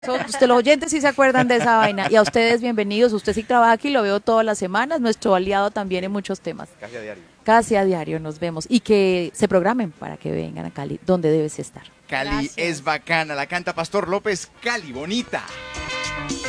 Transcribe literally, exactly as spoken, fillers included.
So, usted, los oyentes sí se acuerdan de esa vaina. Y a ustedes, bienvenidos. Usted sí trabaja aquí, lo veo todas las semanas. Nuestro aliado también en muchos temas. Casi a diario. Casi a diario nos vemos. Y que se programen para que vengan a Cali, donde debes estar. Cali Gracias. es bacana, la canta Pastor López, Cali bonita.